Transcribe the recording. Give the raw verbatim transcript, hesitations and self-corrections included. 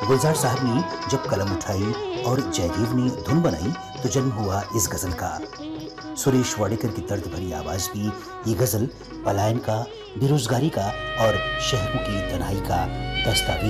गुलजार साहब ने जब कलम उठाई और जयदेव ने धुन बनाई तो जन्म हुआ इस गजल का। सुरेश वाडेकर की दर्द भरी आवाज में ये गजल पलायन का, बेरोजगारी का और शहरों की तन्हाई का दस्तावेज